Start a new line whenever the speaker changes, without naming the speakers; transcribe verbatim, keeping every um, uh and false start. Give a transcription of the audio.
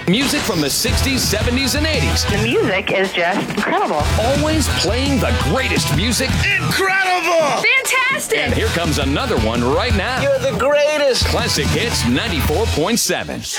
Music from the sixties, seventies, and eighties.
The music is just incredible.
Always playing the greatest music.
Incredible!
Fantastic!
And here comes another one right now.
You're the greatest!
Classic Hits ninety-four point seven.